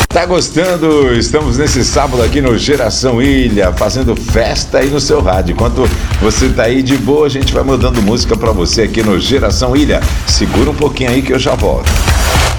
Tá gostando? Estamos nesse sábado aqui no Geração Ilha, fazendo festa aí no seu rádio. Enquanto você tá aí de boa, a gente vai mandando música pra você aqui no Geração Ilha. Segura um pouquinho aí que eu já volto.